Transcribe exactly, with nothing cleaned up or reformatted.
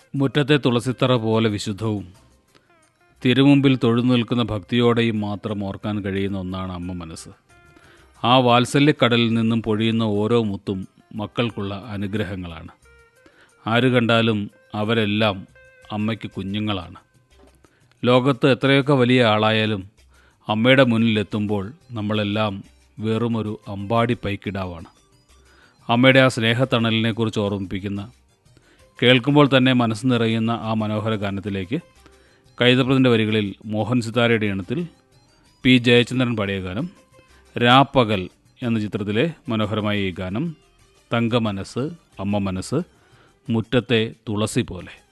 മുറ്റത്തെ തുളസിത്തറ പോലെ വിശുദ്ധവും തിരുമുമ്പിൽ തൊഴുതു നിൽക്കുന്ന ഭക്തിയോടെയും മാത്രം ഓർക്കാൻ കഴിയുന്ന ഒന്നാണ് അമ്മ മനസ്സ്. ആ വാത്സല്യക്കടലിൽ നിന്നും പൊഴിയുന്ന ഓരോ മുത്തും മക്കൾക്കുള്ള അനുഗ്രഹങ്ങളാണ്. ആര് കണ്ടാലും അവരെല്ലാം അമ്മയ്ക്ക് കുഞ്ഞുങ്ങളാണ്. ലോകത്ത് എത്രയൊക്കെ വലിയ ആളായാലും അമ്മയുടെ മുന്നിലെത്തുമ്പോൾ നമ്മളെല്ലാം വെറുമൊരു അമ്പാടി പൈക്കിടാവാണ്. അമ്മയുടെ ആ സ്നേഹത്തണലിനെക്കുറിച്ച് ഓർമ്മിപ്പിക്കുന്ന, കേൾക്കുമ്പോൾ തന്നെ മനസ്സ് നിറയുന്ന ആ മനോഹര ഗാനത്തിലേക്ക് കൈതപ്രതിൻ്റെ വരികളിൽ മോഹൻ സിതാരയുടെ ഈണത്തിൽ പി ജയചന്ദ്രൻ പാടിയ ഗാനം രാപ്പകൽ എന്ന ചിത്രത്തിലെ മനോഹരമായ ഈ ഗാനം തങ്ക മനസ്സ് അമ്മ മനസ്സ് മുറ്റത്തെ തുളസി പോലെ.